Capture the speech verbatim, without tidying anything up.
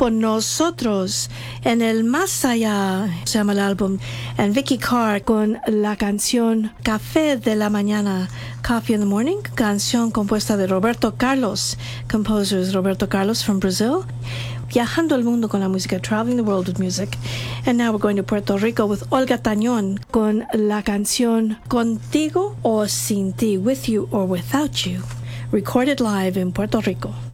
grupo Nosotros en el Más Allá, se llama el álbum, and Vicky Carr con la canción Café de la Mañana, Coffee in the Morning, canción compuesta de Roberto Carlos. Composer is Roberto Carlos from Brazil. Viajando el mundo con la música, traveling the world with music. And now we're going to Puerto Rico with Olga Tañón con la canción Contigo o Sin Ti, With You or Without You, recorded live in Puerto Rico.